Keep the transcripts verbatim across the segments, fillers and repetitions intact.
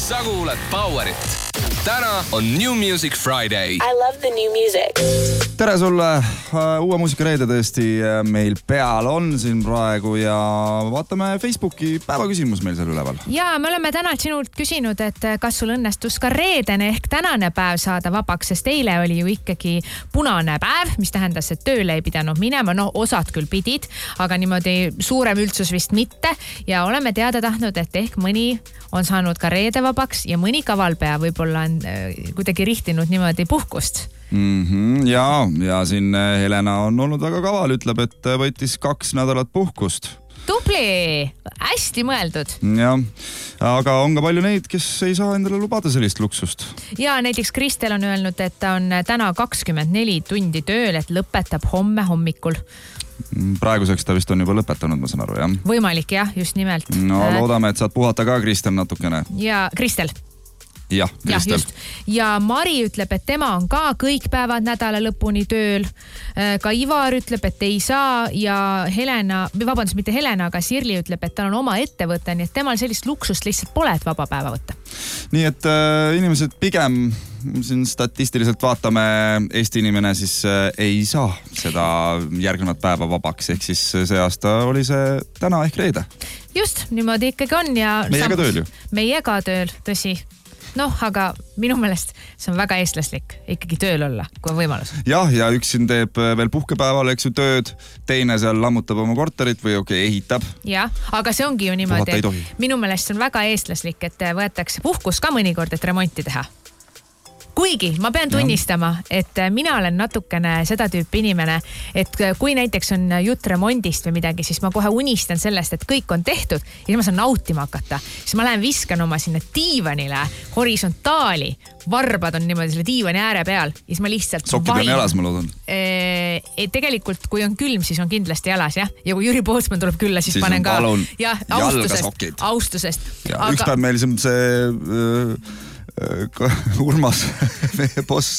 sa kuulad Powerit. Täna on New Music Friday. I love the new music. Tere sulle, uue muusikareede tõesti meil peal on siin praegu ja vaatame Facebooki päevaküsimus meil seal üleval. Ja me oleme täna sinult küsinud, et kas sul õnnestus ka reedene ehk tänane päev saada vabaks, sest eile oli ju ikkagi punane päev, mis tähendas, et tööle ei pidanud minema. No osad küll pidid, aga niimoodi suurem üldsus vist mitte ja oleme teada tahtnud, et ehk mõni on saanud ka reede vabaks ja mõni kavalpea võib-olla on kuidagi rihtinud niimoodi puhkust. Mm-hmm, ja, ja siin Helena on olnud väga kaval, ütleb, et võttis kaks nädalat puhkust. Tubli, hästi mõeldud. Ja, aga on ka palju neid, kes ei saa endale lubada sellist luksust. Ja näiteks Kristel on öelnud, et ta on täna kakskümmend neli tundi tööl, et lõpetab homme hommikul. Praeguseks ta vist on juba lõpetanud, ma saan aru, jah? Võimalik, jah, just nimelt. No loodame, et saad puhata ka, Kristel, natukene. Ja Kristel. Jah, Kristel. Ja Mari ütleb, et tema on ka kõik päevad nädala lõpuni tööl. Ka Ivar ütleb, et ei saa ja Helena, vabandust, mitte Helena, aga Sirli ütleb, et tal on oma ettevõte, nii et temal sellist luksust lihtsalt pole, et vaba päeva võtta. Nii et äh, inimesed pigem siin statistiliselt vaatame, Eesti inimene siis äh, ei saa seda järgnevat päeva vabaks, ehk siis see aasta oli see täna ehk reede. Just, niimoodi ikkagi on ja meie ka tööl ju. Meie ka tööl, tõsi. Noh, aga minu meelest see on väga eestlaslik ikkagi tööl olla, kui on võimalus. Jah, ja üks siin teeb veel puhkepäeval, eks ju, tööd, teine seal lammutab oma korterit või okei, okay, ehitab. Jah, aga see ongi ju niimoodi, minu meelest see on väga eestlaslik, et võetakse puhkus ka mõnikord, et remonti teha. Kuigi ma pean tunnistama, et mina olen natukene seda tüüpi inimene, et kui näiteks on jutt remondist või midagi, siis ma kohe unistan sellest, et kõik on tehtud ja siis ma saan nautima hakata. Siis ma lähen viskan oma sinna diivanile horisontaali, varbad on niimoodi selle diivani ääre peal ja siis ma lihtsalt... Sokid on jalas, ma loodan. E, tegelikult, kui on külm, siis on kindlasti jalas, jah. Ja kui Jüri Pootsman tuleb külla, siis, siis panen ka... Ja, austusest, austusest. Ja, aga... Üks päev meil see... Äh, Urmas, meie boss,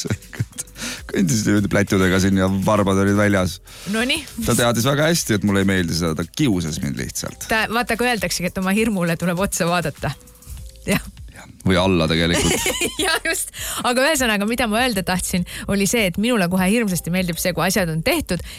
kõndis plätjudega siin ja varbad olid väljas. Nonii. Ta teadis väga hästi, et mulle ei meeldi seda, ta kiusas mind lihtsalt. Ta, vaata, kui öeldaksegi, et oma hirmule tuleb otsa vaadata. Jah. Või alla tegelikult. Ja just, aga ühesõnaga, mida ma öelda tahtsin, oli see, et minule kohe hirmsasti meeldib see, kui asjad on tehtud